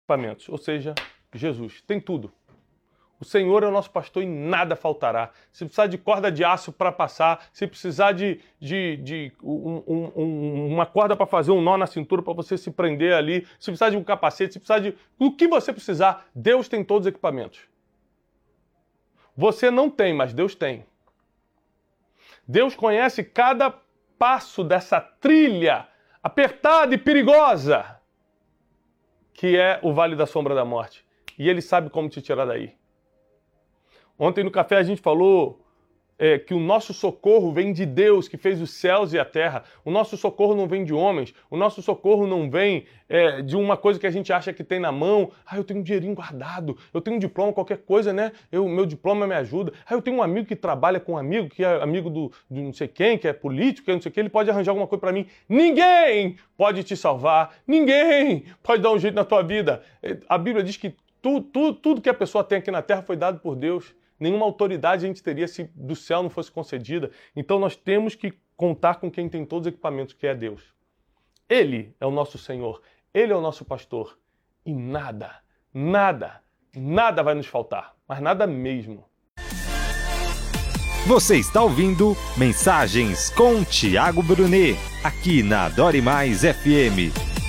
equipamentos, ou seja, Jesus. Tem tudo. O Senhor é o nosso pastor e nada faltará. Se precisar de corda de aço para passar, se precisar de uma corda para fazer um nó na cintura para você se prender ali, se precisar de um capacete, se precisar de... O que você precisar, Deus tem todos os equipamentos. Você não tem, mas Deus tem. Deus conhece cada passo dessa trilha apertada e perigosa que é o Vale da Sombra da Morte. E Ele sabe como te tirar daí. Ontem no café a gente falou que o nosso socorro vem de Deus, que fez os céus e a terra. O nosso socorro não vem de homens. O nosso socorro não vem de uma coisa que a gente acha que tem na mão. Ah, eu tenho um dinheirinho guardado. Eu tenho um diploma, qualquer coisa, né? Meu diploma me ajuda. Ah, eu tenho um amigo que trabalha com um amigo, que é amigo do não sei quem, que é político, que é não sei o que. Ele pode arranjar alguma coisa para mim. Ninguém pode te salvar. Ninguém pode dar um jeito na tua vida. A Bíblia diz que tudo que a pessoa tem aqui na terra foi dado por Deus. Nenhuma autoridade a gente teria se do céu não fosse concedida. Então nós temos que contar com quem tem todos os equipamentos, que é Deus. Ele é o nosso Senhor. Ele é o nosso pastor. E nada vai nos faltar. Mas nada mesmo. Você está ouvindo Mensagens com Tiago Brunet, aqui na Adore Mais FM.